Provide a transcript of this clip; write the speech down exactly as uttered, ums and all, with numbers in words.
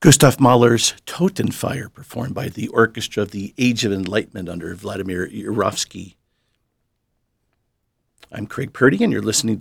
Gustav Mahler's Totenfeier, performed by the Orchestra of the Age of Enlightenment under Vladimir Yurovsky. I'm Craig Purdy, and you're listening